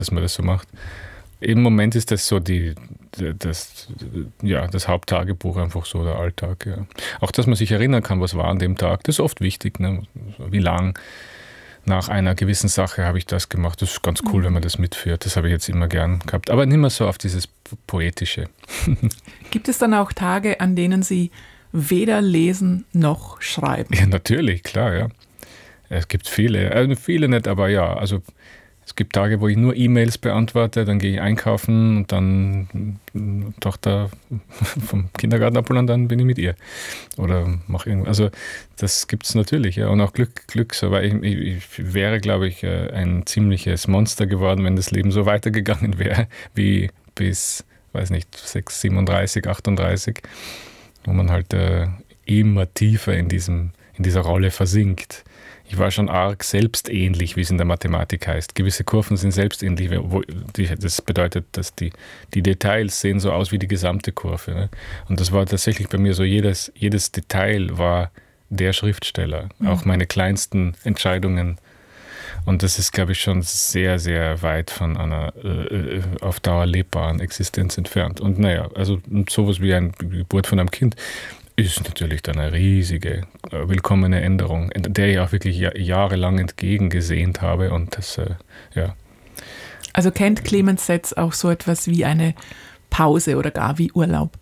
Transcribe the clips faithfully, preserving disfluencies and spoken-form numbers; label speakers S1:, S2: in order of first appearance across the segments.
S1: dass man das so macht. Im Moment ist das so die, das, ja, das Haupttagebuch, einfach so der Alltag. Ja. Auch, dass man sich erinnern kann, was war an dem Tag, das ist oft wichtig. Ne? Wie lang nach einer gewissen Sache habe ich das gemacht. Das ist ganz cool, wenn man das mitführt. Das habe ich jetzt immer gern gehabt. Aber nicht mehr so auf dieses Poetische.
S2: Gibt es dann auch Tage, an denen Sie weder lesen noch schreiben?
S1: Ja, natürlich, klar, ja. Es gibt viele, äh, viele nicht, aber ja, also es gibt Tage, wo ich nur E-Mails beantworte, dann gehe ich einkaufen und dann Tochter vom Kindergarten abholen, dann bin ich mit ihr. Oder mache irgendwas. Also das gibt es natürlich, ja. Und auch Glück, Glück. Aber ich, ich wäre, glaube ich, ein ziemliches Monster geworden, wenn das Leben so weitergegangen wäre, wie bis, weiß nicht, sechs, siebenunddreißig, achtunddreißig, wo man halt äh, immer tiefer in, diesem, in dieser Rolle versinkt. Ich war schon arg selbstähnlich, wie es in der Mathematik heißt. Gewisse Kurven sind selbstähnlich. Wo die, das bedeutet, dass die, die Details sehen so aus wie die gesamte Kurve. Ne? Und das war tatsächlich bei mir so, jedes, jedes Detail war der Schriftsteller. Mhm. Auch meine kleinsten Entscheidungen. Und das ist, glaube ich, schon sehr, sehr weit von einer äh, auf Dauer lebbaren Existenz entfernt. Und naja, also sowas wie eine Geburt von einem Kind ist natürlich dann eine riesige, willkommene Änderung, der ich auch wirklich jahrelang entgegengesehnt habe. Und das, äh, ja.
S2: Also kennt Clemens Setz auch so etwas wie eine Pause oder gar wie Urlaub?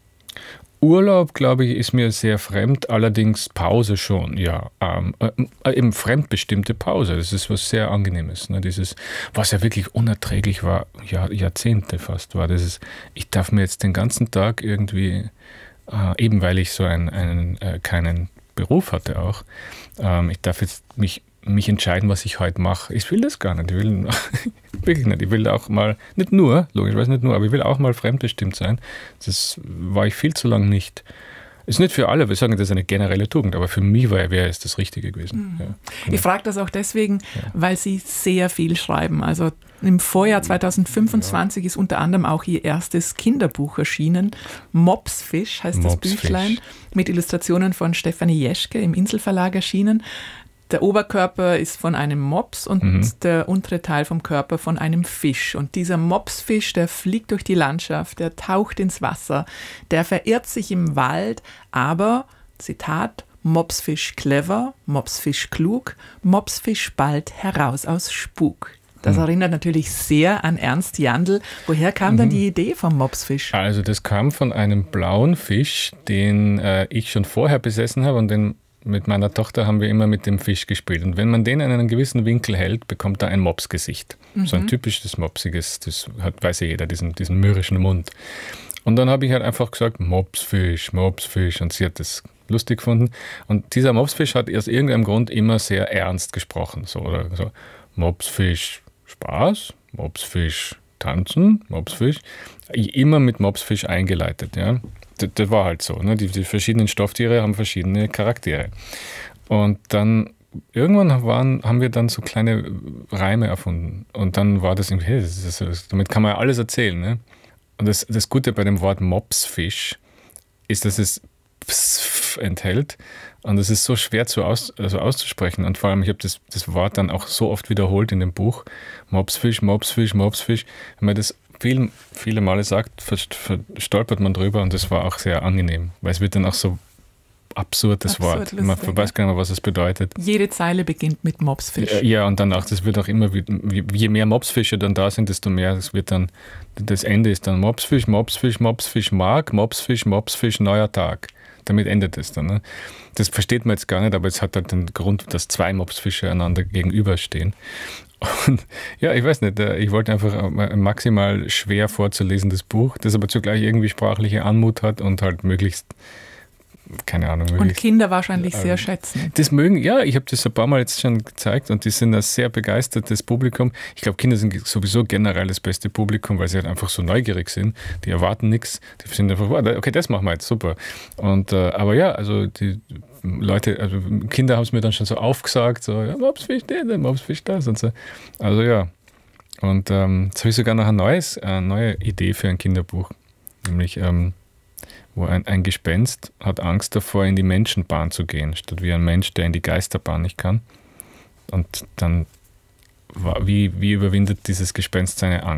S1: Urlaub, glaube ich, ist mir sehr fremd, allerdings Pause schon, ja. Ähm, äh, eben fremdbestimmte Pause, das ist was sehr Angenehmes. Ne? Dieses, was ja wirklich unerträglich war, Jahr, Jahrzehnte fast war, das ist, ich darf mir jetzt den ganzen Tag irgendwie Uh, eben weil ich so einen, einen äh, keinen Beruf hatte auch. Ähm, ich darf jetzt mich, mich entscheiden, was ich heute mache. Ich will das gar nicht. Ich will wirklich nicht. Ich will auch mal, nicht nur, logischerweise nicht nur, aber ich will auch mal fremdbestimmt sein. Das war ich viel zu lange nicht. Ist nicht für alle, wir sagen, das ist eine generelle Tugend, aber für mich wäre wär es das Richtige gewesen.
S2: Mhm.
S1: Ja.
S2: Ich ja. frage das auch deswegen, ja. weil Sie sehr viel schreiben. Also im Vorjahr zweitausendfünfundzwanzig ja. ist unter anderem auch Ihr erstes Kinderbuch erschienen. Mopsfisch heißt
S1: Mopsfisch.
S2: Das Büchlein, mit Illustrationen von Stefanie Jeschke im Inselverlag erschienen. Der Oberkörper ist von einem Mops und mhm. der untere Teil vom Körper von einem Fisch. Und dieser Mopsfisch, der fliegt durch die Landschaft, der taucht ins Wasser, der verirrt sich im Wald, aber, Zitat, Mopsfisch clever, Mopsfisch klug, Mopsfisch bald heraus aus Spuk. Das mhm. erinnert natürlich sehr an Ernst Jandl. Woher kam mhm. dann die Idee vom Mopsfisch?
S1: Also das kam von einem blauen Fisch, den äh, ich schon vorher besessen habe und den mit meiner Tochter haben wir immer mit dem Fisch gespielt. Und wenn man den in einen gewissen Winkel hält, bekommt er ein Mopsgesicht. Mhm. So ein typisches Mopsiges, das hat, weiß ja jeder, diesen, diesen mürrischen Mund. Und dann habe ich halt einfach gesagt, Mopsfisch, Mopsfisch. Und sie hat das lustig gefunden. Und dieser Mopsfisch hat aus irgendeinem Grund immer sehr ernst gesprochen. So, oder so, Mopsfisch Spaß, Mopsfisch tanzen, Mopsfisch. Immer mit Mopsfisch eingeleitet, ja. Das, das war halt so. Ne? Die, die verschiedenen Stofftiere haben verschiedene Charaktere. Und dann irgendwann waren, haben wir dann so kleine Reime erfunden. Und dann war das irgendwie, hey, das ist, das, damit kann man ja alles erzählen. Ne? Und das, das Gute bei dem Wort Mopsfisch ist, dass es Psf enthält. Und das ist so schwer zu aus, also auszusprechen. Und vor allem, ich habe das, das Wort dann auch so oft wiederholt in dem Buch. Mopsfisch, Mopsfisch, Mopsfisch. Wenn man das viel, viele Male sagt, stolpert man drüber und das war auch sehr angenehm, weil es wird dann auch so absurd, das Absurd Wort. Lustig, man weiß gar nicht mehr, was es bedeutet.
S2: Jede Zeile beginnt mit Mopsfisch.
S1: Ja, und dann auch, das wird auch immer, je mehr Mopsfische dann da sind, desto mehr, das wird dann, das Ende ist dann Mopsfisch, Mopsfisch, Mopsfisch mag, Mopsfisch, Mopsfisch, neuer Tag. Damit endet es dann. Ne? Das versteht man jetzt gar nicht, aber es hat halt den Grund, dass zwei Mopsfische einander gegenüberstehen. Und ja, ich weiß nicht, ich wollte einfach ein maximal schwer vorzulesendes Buch, das aber zugleich irgendwie sprachliche Anmut hat und halt möglichst, keine Ahnung.
S2: Und Kinder wahrscheinlich äh, sehr schätzen.
S1: Das mögen, ja, ich habe das ein paar Mal jetzt schon gezeigt und die sind ein sehr begeistertes Publikum. Ich glaube, Kinder sind sowieso generell das beste Publikum, weil sie halt einfach so neugierig sind. Die erwarten nichts, die sind einfach, okay, das machen wir jetzt, super. Und, äh, aber ja, also die Leute, also Kinder haben es mir dann schon so aufgesagt, so, ja, Mopsfisch das, Mopsfisch das und so. Also ja. Und ähm, jetzt habe ich sogar noch ein neues, eine neue Idee für ein Kinderbuch, nämlich ähm, wo ein, ein Gespenst hat Angst davor, in die Menschenbahn zu gehen, statt wie ein Mensch, der in die Geisterbahn nicht kann. Und dann wie, wie überwindet dieses Gespenst seine Angst?